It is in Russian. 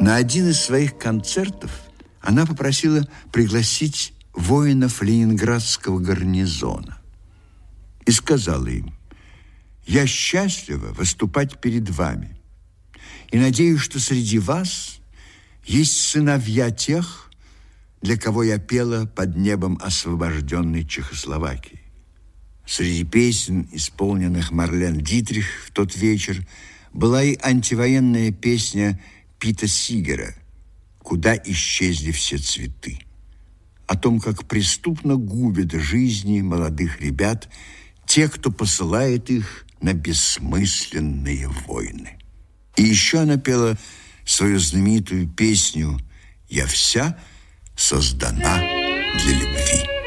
На один из своих концертов она попросила пригласить воинов ленинградского гарнизона и сказала им: «Я счастлива выступать перед вами и надеюсь, что среди вас есть сыновья тех, для кого я пела под небом освобожденной Чехословакии». Среди песен, исполненных Марлен Дитрих в тот вечер, была и антивоенная песня Пита Сигера «Куда исчезли все цветы», о том, как преступно губят жизни молодых ребят те, кто посылает их на бессмысленные войны. И еще она пела свою знаменитую песню «Я вся создана для любви».